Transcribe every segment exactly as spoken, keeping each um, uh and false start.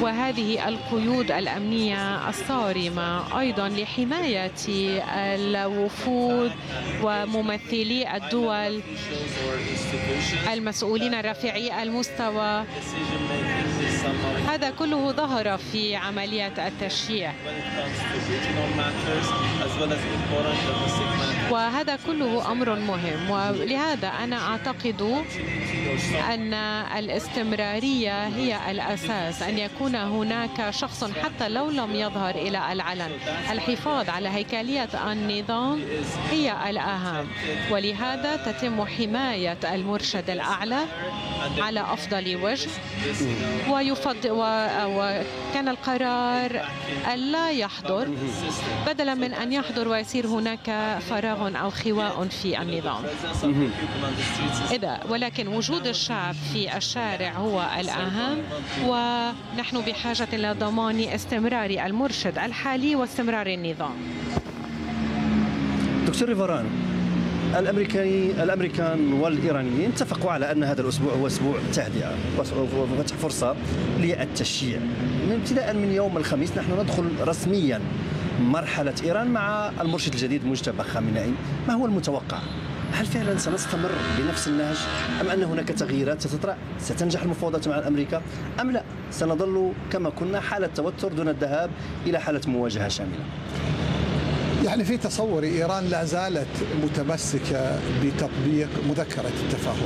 وهذه القيود الأمنية الصارمة أيضا لحماية الوفود وممثلي الدول المسؤولين رفيعي المستوى. هذا كله ظهر في عملية التشييع، وهذا كله أمر مهم. ولهذا أنا أعتقد أن الاستمرارية هي الأساس، أن يكون هناك شخص حتى لو لم يظهر إلى العلن. الحفاظ على هيكلية النظام هي الأهم، ولهذا تتم حماية المرشد الأعلى على أفضل وجه. ويفضل وكان القرار ألا يحضر بدلا من أن يحضر ويصير هناك فراغ أو خواء في النظام. إذا ولكن وجود الشعب في الشارع هو الأهم، ونحن بحاجة إلى ضمان استمرار المرشد الحالي واستمرار النظام. دكتور ريفران، الأمريكاني الأمريكان والإيرانيين اتفقوا على أن هذا الأسبوع هو أسبوع تهدئة وفتح فرصة للتشييع. من ابتداء من يوم الخميس نحن ندخل رسميا مرحلة إيران مع المرشد الجديد مجتبى خامنئي. ما هو المتوقع؟ هل فعلا سنستمر بنفس النهج أم أن هناك تغييرات ستطرأ؟ ستنجح المفاوضات مع أمريكا أم لا؟ سنظل كما كنا حالة توتر دون الذهاب إلى حالة مواجهة شاملة. يعني في تصوري إيران لا زالت متمسكة بتطبيق مذكرة التفاهم،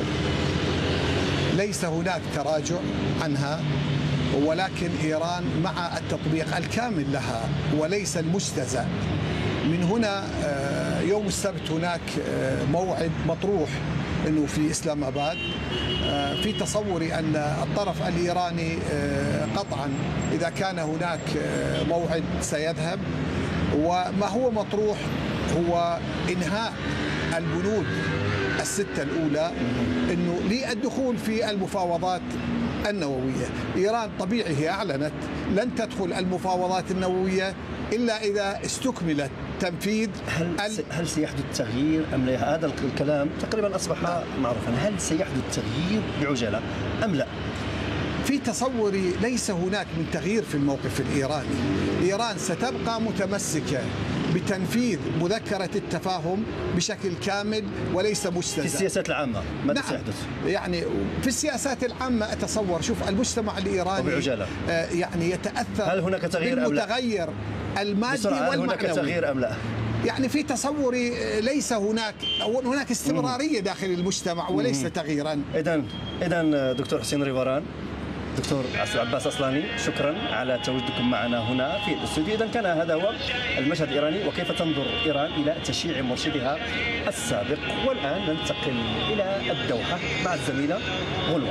ليس هناك تراجع عنها، ولكن إيران مع التطبيق الكامل لها وليس المستهزأ. من هنا يوم السبت هناك موعد مطروح أنه في إسلام آباد. في تصوري أن الطرف الإيراني قطعا إذا كان هناك موعد سيذهب، وما هو مطروح هو إنهاء البنود الستة الأولى أنه للدخول في المفاوضات النووية. إيران طبيعي هي أعلنت لن تدخل المفاوضات النووية إلا إذا استكملت تنفيذ. هل, ال... هل سيحدث تغيير أم لا؟ هذا الكلام تقريبا أصبح معروفا. هل سيحدث تغيير بعجلة أم لا؟ في تصوري ليس هناك من تغيير في الموقف الإيراني. إيران ستبقى متمسكة بتنفيذ مذكرة التفاهم بشكل كامل وليس مستهزئ. في السياسات العامة ماذا نعم. سيحدث؟ يعني في السياسات العامة أتصور شوف المجتمع الإيراني وبعجلة. آه يعني يتأثر هل هناك تغيير أم لا؟ بالمتغير المادي والمعنوي. هل هناك تغيير أم لا؟ يعني في تصوري ليس هناك هناك استمرارية داخل المجتمع وليس تغييرا. إذن إذن دكتور حسين ريفران، دكتور عباس أصلاني، شكرا على تواجدكم معنا هنا في الاستوديو. إذن كان هذا هو المشهد الإيراني وكيف تنظر إيران إلى تشييع مرشدها السابق. والآن ننتقل إلى الدوحة مع الزميلة غلوة.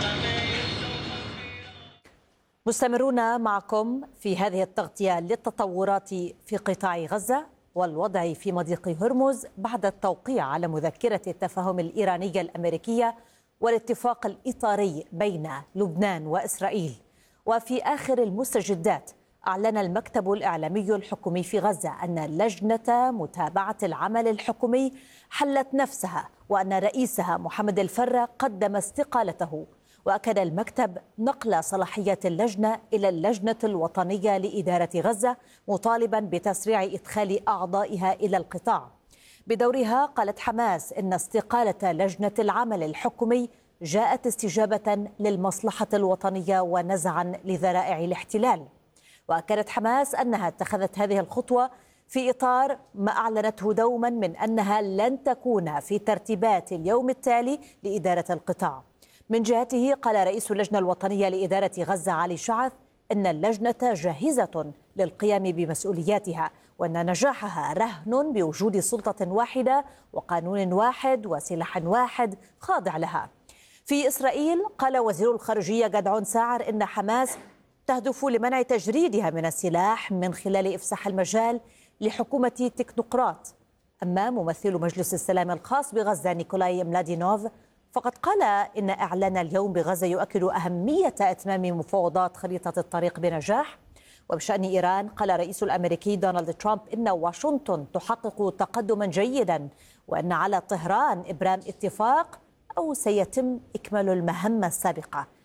مستمرون معكم في هذه التغطية للتطورات في قطاع غزة والوضع في مضيق هرمز بعد التوقيع على مذكرة التفاهم الإيرانية الأمريكية والاتفاق الإطاري بين لبنان وإسرائيل. وفي آخر المستجدات أعلن المكتب الإعلامي الحكومي في غزة أن لجنة متابعة العمل الحكومي حلت نفسها وأن رئيسها محمد الفرة قدم استقالته. وأكد المكتب نقل صلاحية اللجنة إلى اللجنة الوطنية لإدارة غزة مطالبا بتسريع إدخال أعضائها إلى القطاع. بدورها قالت حماس إن استقالة لجنة العمل الحكومي جاءت استجابة للمصلحة الوطنية ونزعا لذرائع الاحتلال. وأكدت حماس أنها اتخذت هذه الخطوة في إطار ما أعلنته دوما من أنها لن تكون في ترتيبات اليوم التالي لإدارة القطاع. من جهته قال رئيس اللجنة الوطنية لإدارة غزة علي شعث إن اللجنة جاهزة للقيام بمسؤولياتها وأن نجاحها رهن بوجود سلطة واحدة وقانون واحد وسلاح واحد خاضع لها. في إسرائيل قال وزير الخارجية جدعون ساعر إن حماس تهدف لمنع تجريدها من السلاح من خلال إفساح المجال لحكومة تكنوقراط. أما ممثل مجلس السلام الخاص بغزة نيكولاي ملادينوف فقد قال إن إعلان اليوم بغزة يؤكد أهمية إتمام مفاوضات خريطة الطريق بنجاح. وبشأن إيران قال الرئيس الأمريكي دونالد ترامب إن واشنطن تحقق تقدما جيدا وأن على طهران إبرام اتفاق أو سيتم إكمال المهمة السابقة.